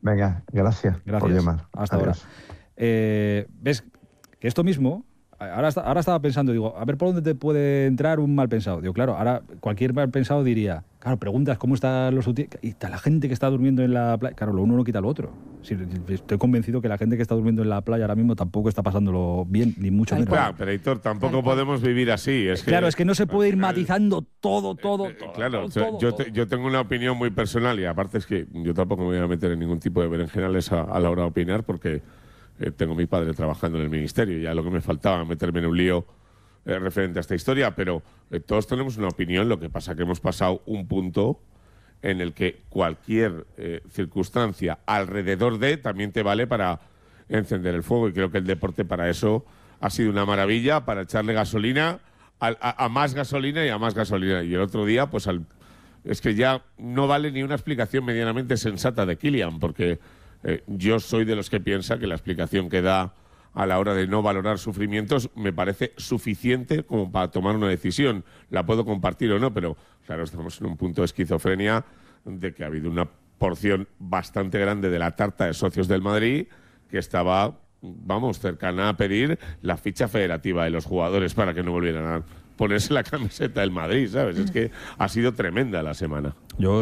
Venga, gracias por llamar. Hasta Adiós. ahora. ¿Ves que esto mismo? Ahora estaba pensando, digo, a ver por dónde te puede entrar un mal pensado. Digo, claro, ahora cualquier mal pensado diría, claro, preguntas cómo están los UTI y la gente que está durmiendo en la playa. Claro, lo uno no quita lo otro. Sí, estoy convencido que la gente que está durmiendo en la playa ahora mismo tampoco está pasándolo bien, ni mucho menos. Claro, pero Héctor, tampoco podemos vivir así. Claro, es que no se puede ir matizando todo. Claro, yo tengo una opinión muy personal y aparte es que yo tampoco me voy a meter en ningún tipo de berenjenales a la hora de opinar porque tengo a mi padre trabajando en el ministerio, ya lo que me faltaba meterme en un lío referente a esta historia, pero todos tenemos una opinión, lo que pasa que hemos pasado un punto en el que cualquier circunstancia alrededor de también te vale para encender el fuego y creo que el deporte para eso ha sido una maravilla, para echarle gasolina a más gasolina y a más gasolina. Y el otro día, pues es que ya no vale ni una explicación medianamente sensata de Kylian, porque yo soy de los que piensa que la explicación que da a la hora de no valorar sufrimientos me parece suficiente como para tomar una decisión. La puedo compartir o no, pero claro, estamos en un punto de esquizofrenia de que ha habido una porción bastante grande de la tarta de socios del Madrid que estaba, cercana a pedir la ficha federativa de los jugadores para que no volvieran a ponerse la camiseta del Madrid, ¿sabes? Es que ha sido tremenda la semana. Yo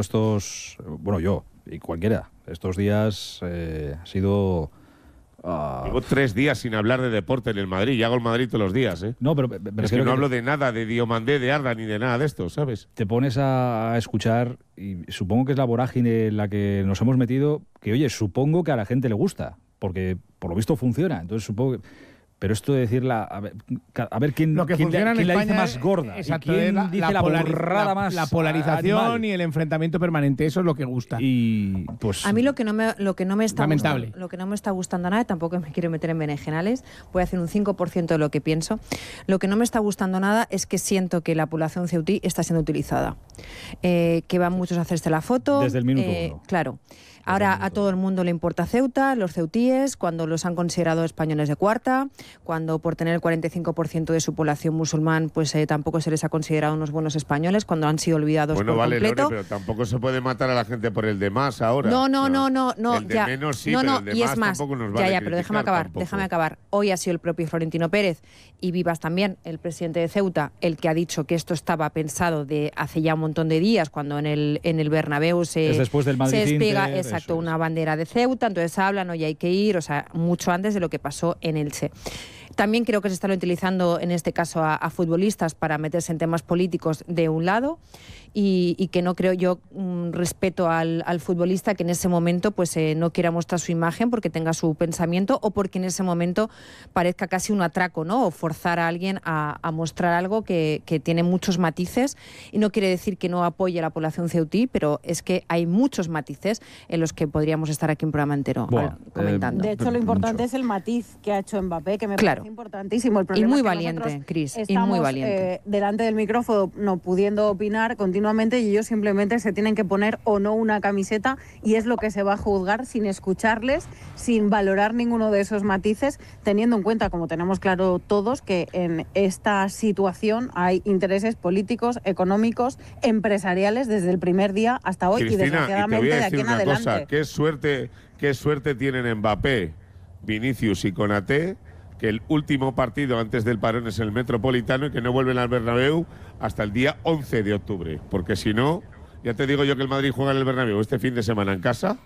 y cualquiera, estos días ha sido... Llevo 3 días sin hablar de deporte en el Madrid y hago el Madrid todos los días, ¿eh? No, pero es que no hablo de nada, de Diomandé, de Arda, ni de nada de esto, ¿sabes? Te pones a escuchar y supongo que es la vorágine en la que nos hemos metido, que oye, supongo que a la gente le gusta, porque por lo visto funciona, entonces supongo que... Pero esto de decirla, a ver quién la dice más gorda, exacto, y quién dice la burrada más la polarización animal. Y el enfrentamiento permanente, eso es lo que gusta. Y pues a mí lo que no me está lamentable. Lo que no me está gustando nada, tampoco me quiero meter en berenjenales, voy a hacer un 5% de lo que pienso. Lo que no me está gustando nada es que siento que la población ceutí está siendo utilizada, que van muchos a hacerse la foto desde el minuto uno. Claro. Ahora a todo el mundo le importa Ceuta, los ceutíes, cuando los han considerado españoles de cuarta, cuando por tener el 45% de su población musulmán, pues tampoco se les ha considerado unos buenos españoles, cuando han sido olvidados por completo. Lore, pero tampoco se puede matar a la gente por el de más ahora. No, el de menos sí, pero el de y más es más, tampoco nos vale pero déjame acabar. Hoy ha sido el propio Florentino Pérez y Vivas también, el presidente de Ceuta, el que ha dicho que esto estaba pensado de hace ya un montón de días, cuando en el Bernabéu se despega una bandera de Ceuta, entonces hablan, oye, hay que ir, o sea, mucho antes de lo que pasó en Elche. También creo que se están utilizando en este caso a futbolistas para meterse en temas políticos de un lado y que no creo yo respeto al futbolista que en ese momento pues no quiera mostrar su imagen porque tenga su pensamiento o porque en ese momento parezca casi un atraco, ¿no? O forzar a alguien a mostrar algo que tiene muchos matices y no quiere decir que no apoye a la población ceutí, pero es que hay muchos matices en los que podríamos estar aquí un programa entero comentando. De hecho, lo importante es el matiz que ha hecho Mbappé, que me parece importantísimo. El problema y muy es que valiente, Cris, estamos, y muy valiente. Delante del micrófono no pudiendo opinar continuamente y ellos simplemente se tienen que poner o no una camiseta y es lo que se va a juzgar sin escucharles, sin valorar ninguno de esos matices, teniendo en cuenta, como tenemos claro todos, que en esta situación hay intereses políticos, económicos, empresariales desde el primer día hasta hoy. Cristina, y desgraciadamente de aquí en adelante. Cosa, qué suerte tienen Mbappé, Vinicius y Konaté, que el último partido antes del parón es el Metropolitano y que no vuelven al Bernabéu hasta el día 11 de octubre. Porque si no, ya te digo yo que el Madrid juega en el Bernabéu este fin de semana en casa.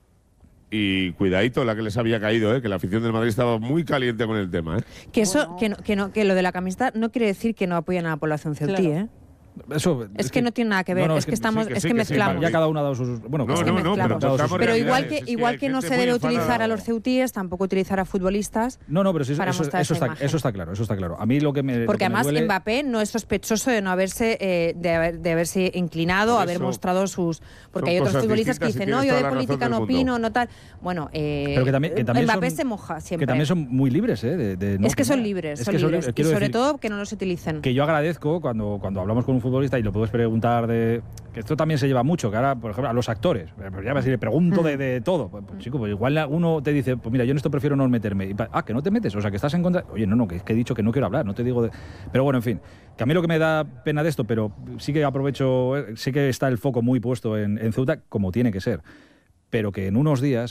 Y cuidadito la que les había caído, que la afición del Madrid estaba muy caliente con el tema. Que eso, que lo de la camiseta no quiere decir que no apoyen a la población ceutí, claro. Eso, es que no tiene nada que ver, es que estamos, es que mezclamos. Ya cada uno ha dado sus... Bueno, pero igual que no se debe utilizar a los ceutíes, tampoco utilizar a futbolistas. Pero eso está claro. A mí lo que me... Porque además Mbappé no es sospechoso de no haberse de haberse inclinado, haber mostrado sus... Porque hay otros futbolistas que dicen, no, yo de política no opino, no tal... Bueno, pero que también Mbappé se moja siempre. Que también son muy libres, es que son libres, y sobre todo que no los utilicen. Que yo agradezco cuando hablamos con un futbolista y lo puedes preguntar que esto también se lleva mucho, que ahora, por ejemplo, a los actores, ya ves, le pregunto de todo, pues chico, pues igual uno te dice, pues mira, yo en esto prefiero no meterme, que no te metes, o sea, que estás en contra, oye, no, que he dicho que no quiero hablar, no te digo pero bueno, en fin, que a mí lo que me da pena de esto, pero sí que aprovecho, sí que está el foco muy puesto en Ceuta, como tiene que ser, pero que en unos días